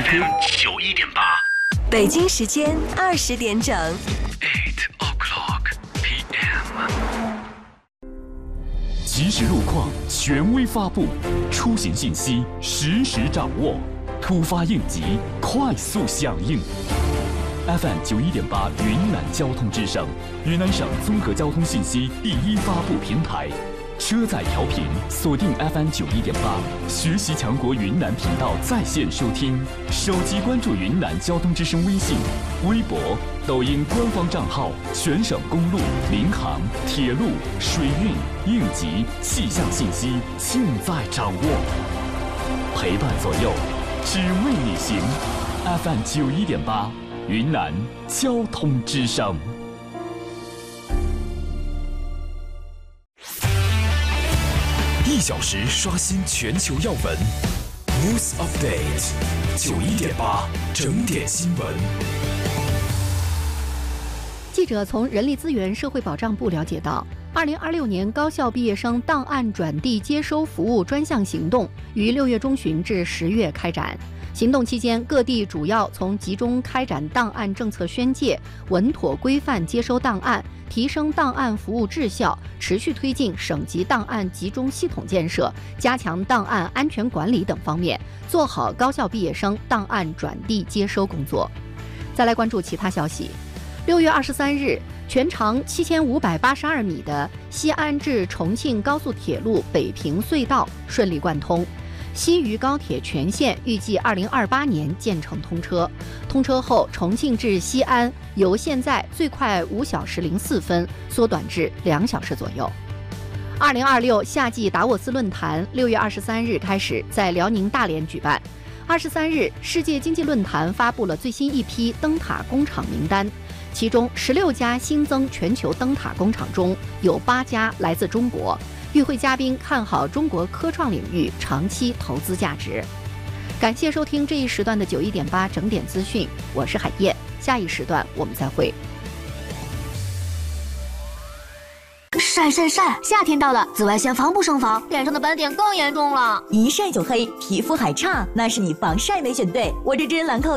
FM 91.8， 北京时间20点整。 8 o'clock PM。 即时路况权威发布，出行信息实时掌握，突发应急快速响应。FM 91.8云南交通之声，云南省综合交通信息第一发布平台。车载调频锁定 FM 91.8，学习强国云南频道在线收听，手机关注云南交通之声微信、微博、抖音官方账号，全省公路、民航、铁路、水运、应急、气象信息尽在掌握，陪伴左右，只为你行。FM 91.8，云南交通之声。 1小时刷新全球要闻 ，News Update 91.8整点新闻。 记者从人力资源社会保障部了解到，2026年高校毕业生档案转递接收服务专项行动于6月中旬至10月开展。行动期间，各地主要从集中开展档案政策宣介、稳妥规范接收档案、提升档案服务质效，持续推进省级档案集中系统建设，加强档案安全管理等方面，做好高校毕业生档案转递接收工作。再来关注其他消息。6月23日，全长7582米的西安至重庆高速铁路北平隧道顺利贯通。西渝高铁全线预计2028年建成通车。通车后，重庆至西安由现在最快5小时04分缩短至2小时左右。2026夏季达沃斯论坛6月23日开始在辽宁大连举办。23日，世界经济论坛发布了最新一批灯塔工厂名单，其中16家新增全球灯塔工厂中有8家来自中国。与会嘉宾看好中国科创领域长期投资价值。感谢收听这一时段的91.8整点资讯，我是海燕，下一时段我们再会。 晒晒晒！夏天到了，紫外线防不胜防，脸上的斑点更严重了。 一晒就黑，皮肤还差，那是你防晒没选对。我这支兰蔻